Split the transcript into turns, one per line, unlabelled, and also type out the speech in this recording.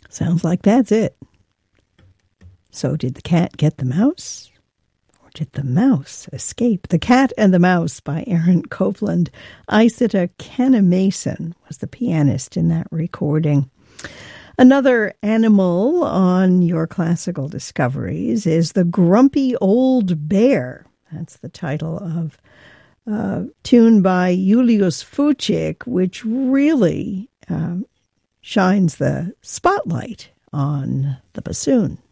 Sounds like that's it. So did the cat get the mouse? Or did the mouse escape? The Cat and the Mouse by Aaron Copland. Isata Kenna-Mason was the pianist in that recording. Another animal on your classical discoveries is the Grumpy Old Bear. That's the title of a tune by Julius Fučík, which really shines the spotlight on the bassoon.